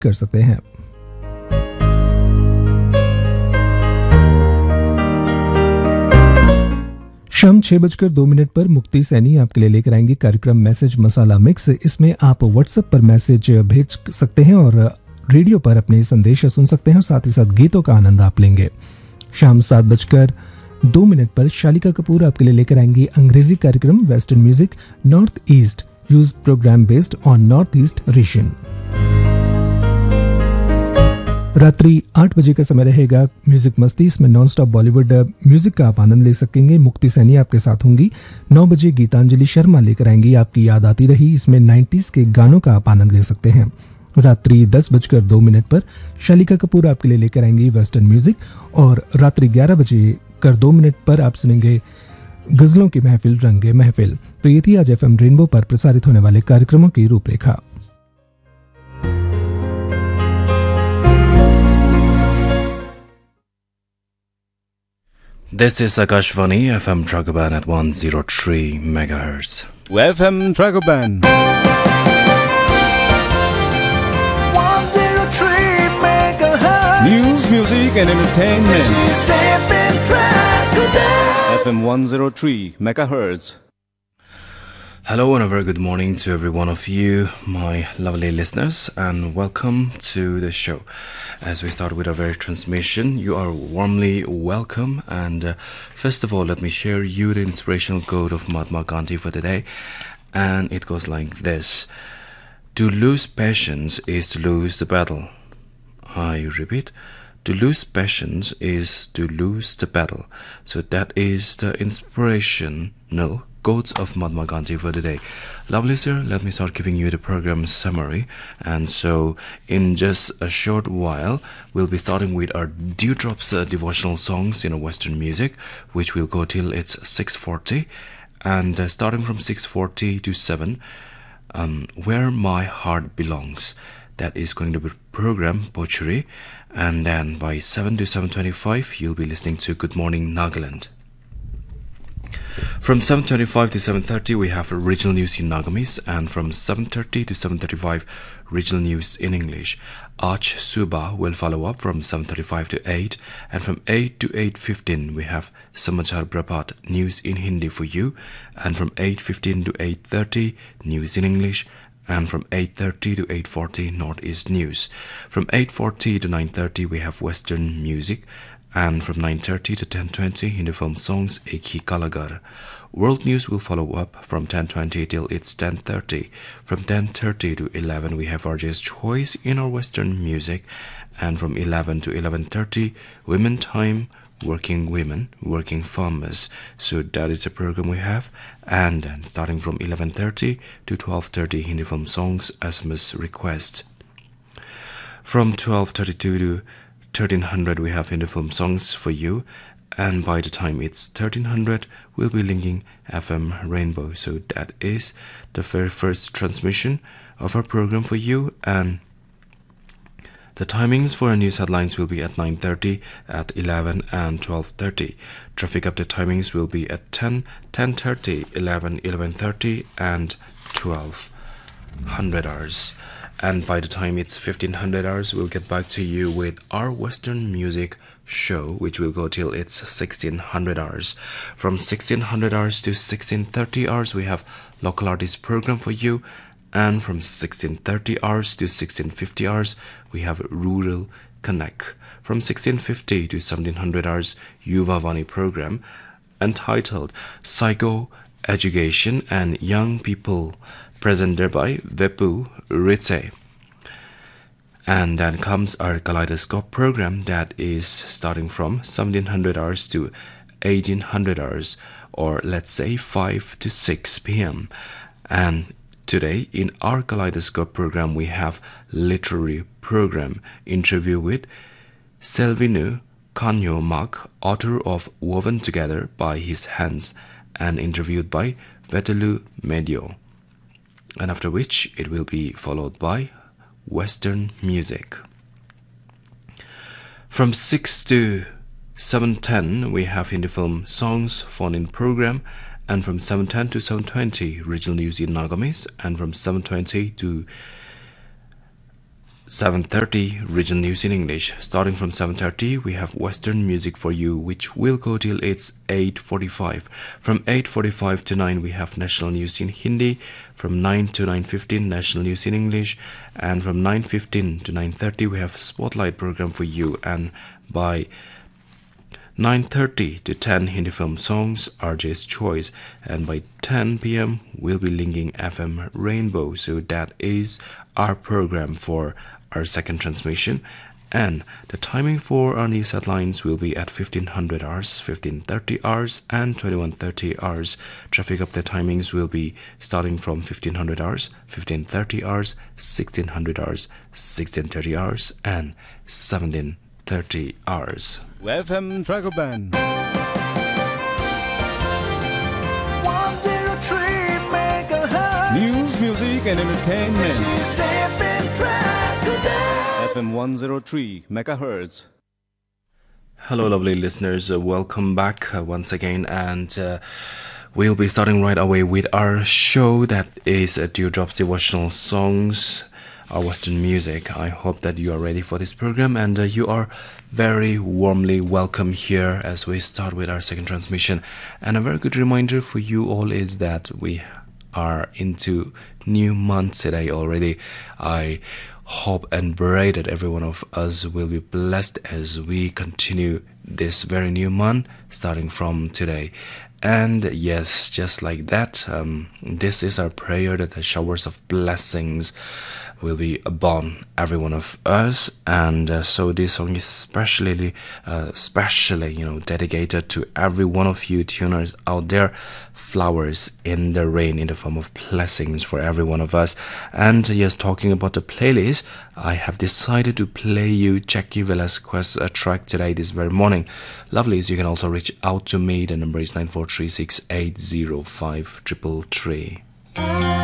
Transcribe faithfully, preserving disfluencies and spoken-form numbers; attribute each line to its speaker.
Speaker 1: कर सकते हैं। शाम छह बजकर दो मिनट पर मुक्ति सैनी आपके लिए लेकर आएंगे कार्यक्रम मैसेज मसाला मिक्स। इसमें आप व्हाट्सएप पर मैसेज भेज सकते हैं और रेडियो पर अपने संदेश सुन सकते हैं और साथ ही साथ गीतों का आनंद आप लेंगे। शाम सात बजकर दो मिनट पर शालिका कपूर आपके लिए लेकर आएंगी अंग्रेजी कार्यक्रम western music north east use programme based on north east region. रात्रि आठ बजे का समय रहेगा म्यूजिक मस्ती। इसमें नॉन स्टॉप बॉलीवुड म्यूजिक का आप आनंद ले सकेंगे। मुक्ति सैनी आपके साथ होंगी। नौ बजे गीतांजलि शर्मा लेकर आएंगी आपकी याद आती रही। इसमें नाइन्टीज के गानों का आप आनंद ले सकते हैं। रात्रि दस बजकर दो मिनट पर शालिका कपूर आपके लिए लेकर आएंगी वेस्टर्न म्यूजिक और रात्रि ग्यारह बजे कर दो मिनट पर आप सुनेंगे गजलों की महफिल रंगे महफिल। तो ये थी आज एफएम रेनबो पर प्रसारित होने वाले कार्यक्रमों की रूपरेखा।
Speaker 2: This is Akashvani F M Tragaban at one oh three megahertz.
Speaker 3: F M Tragaban.
Speaker 4: one oh three megahertz.
Speaker 3: News, music and entertainment.
Speaker 4: This is F M Tragaban.
Speaker 3: F M one oh three megahertz.
Speaker 2: Hello and a very good morning to every one of you, my lovely listeners, and welcome to the show. As we start with our very transmission, you are warmly welcome. And uh, first of all, let me share you the inspirational quote of Mahatma Gandhi for today. And it goes like this: to lose patience is to lose the battle. I repeat, to lose patience is to lose the battle. So that is the inspirational quotes of Mahatma Gandhi for today. Lovely sir, let me start giving you the program summary. And so in just a short while, we'll be starting with our Dewdrops uh, devotional songs in a Western music, which will go till it's six forty. And uh, starting from six forty to seven, um, Where My Heart Belongs. That is going to be program Pochuri. And then by seven to seven twenty-five, you'll be listening to Good Morning Nagaland. From seven twenty-five to seven thirty, we have regional news in Nagamese, and from seven thirty to seven thirty-five, regional news in English. Arch Suba will follow up from seven thirty-five to eight, and from eight to eight fifteen, we have Samachar Prapat news in Hindi for you, and from eight fifteen to eight thirty, news in English, and from eight thirty to eight forty, Northeast news. From eight forty to nine thirty, we have Western music, and from nine thirty to ten twenty, Hindi film songs Ek Hi Kalagar. World news will follow up from ten twenty till it's ten thirty. From ten thirty to eleven, we have R J's Choice in our Western music, and from eleven to eleven thirty, Women Time, Working Women, Working Farmers. So that is the program we have. And then starting from eleven thirty to twelve thirty, Hindi film songs S M S request. From twelve thirty-two to thirteen hundred, we have Hindi film songs for you, and by the time it's thirteen hundred, we'll be linking F M Rainbow. So that is the very first transmission of our program for you, and the timings for our news headlines will be at nine thirty, at eleven and twelve thirty. Traffic update timings will be at ten, ten thirty, eleven, eleven thirty and twelve hundred hours. And by the time it's fifteen hundred hours, we'll get back to you with our Western music show, which will go till it's sixteen hundred hours. From sixteen hundred hours to sixteen thirty hours, we have local artist program for you. And from sixteen thirty hours to sixteen fifty hours, we have Rural Connect. From sixteen fifty to seventeen hundred hours, Yuva Vani program entitled Psycho Education and Young People, presented by Vepu Ritze. And then comes our Kaleidoscope program that is starting from seventeen hundred hours to eighteen hundred hours, or let's say five to six p.m. And today in our Kaleidoscope program, we have literary program interview with Selvinu Kanyo Mak, author of Woven Together by His Hands, and interviewed by Vetelu Medio. And after which it will be followed by Western music. From six to seven ten, we have Hindi film songs phone-in program, and from seven ten to seven twenty, regional news in Nagamese, and from seven twenty to seven thirty, regional news in English. Starting from seven thirty, we have Western music for you, which will go till it's eight forty-five. From eight forty-five to nine, we have national news in Hindi. From nine to nine fifteen, national news in English. And from nine fifteen to nine thirty, we have Spotlight program for you. And by nine thirty to ten, Hindi film songs, R J's Choice. And by ten p.m, we'll be linking F M Rainbow. So that is our program for our second transmission. And the timing for our news headlines will be at fifteen hundred hours, fifteen thirty hours, and twenty-one thirty hours. Traffic update timings will be starting from fifteen hundred hours, fifteen thirty hours, sixteen hundred hours, sixteen thirty hours, and seventeen thirty hours.
Speaker 3: F M Tracker Band.
Speaker 4: one oh three megahertz.
Speaker 3: News, music, and entertainment.
Speaker 4: This is F M Tracker Band.
Speaker 3: F M one oh three megahertz.
Speaker 2: Hello, lovely listeners. Uh, welcome back uh, once again, and uh, we'll be starting right away with our show that is uh, Dewdrop's Devotional Songs, our Western music. I hope that you are ready for this program, and uh, you are very warmly welcome here as we start with our second transmission. And a very good reminder for you all is that we are into new month today already. I hope and pray that every one of us will be blessed as we continue this very new month starting from today. And yes, just like that, um, this is our prayer that the showers of blessings will be upon every one of us. And uh, so this song is especially, uh, especially, you know, dedicated to every one of you tuners out there. Flowers in the rain in the form of blessings for every one of us. And uh, yes, talking about the playlist, I have decided to play you Jackie Velasquez uh, track today, this very morning. Lovelies, you can also reach out to me. The number is nine four three six eight zero five three three three.